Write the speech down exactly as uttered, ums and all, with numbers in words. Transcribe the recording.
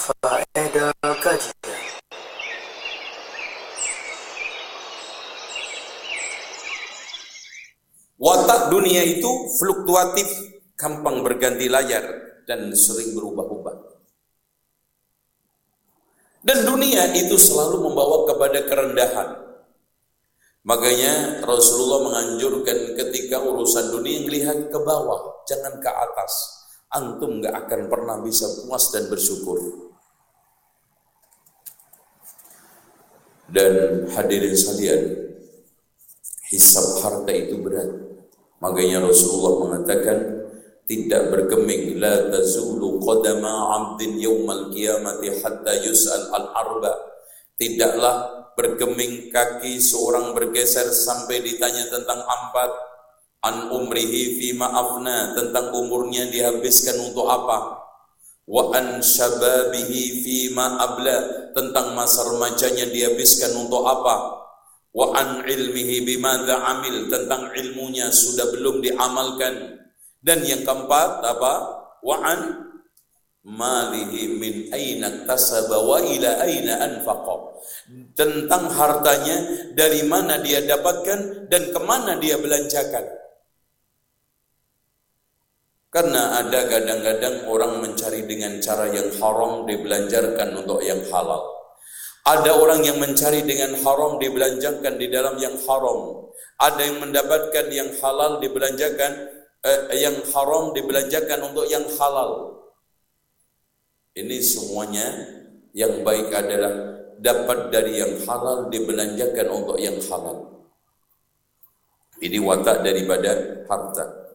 Faedah kajian. Watak dunia itu fluktuatif, gampang berganti layar dan sering berubah-ubah. Dan dunia itu selalu membawa kepada kerendahan. Makanya Rasulullah menganjurkan ketika urusan dunia melihat ke bawah, jangan ke atas. Antum gak akan pernah bisa puas dan bersyukur. Dan hadirin sekalian, hisab harta itu berat. Makanya Rasulullah mengatakan tidak bergeming, la tazulu qadama 'abdin yaumal qiyamati hatta yus'al al-arba. Tidaklah bergeming kaki seorang bergeser sampai ditanya tentang empat. An umrihi fima afna, tentang umurnya dihabiskan untuk apa. Wa an syababihi fima abla, tentang masa remajanya dihabiskan untuk apa. Wa an ilmihi bimadza amil, tentang ilmunya sudah belum diamalkan. Dan yang keempat apa? Wa an malihi min aina tasaba wa ila aina anfaqa, tentang hartanya dari mana dia dapatkan dan kemana dia belanjakan. Karena ada kadang-kadang orang mencari dengan cara yang haram dibelanjakan untuk yang halal. Ada orang yang mencari dengan haram dibelanjakan di dalam yang haram. Ada yang mendapatkan yang halal dibelanjakan, eh, yang haram dibelanjakan untuk yang halal. Ini semuanya yang baik adalah dapat dari yang halal dibelanjakan untuk yang halal. Ini watak daripada harta.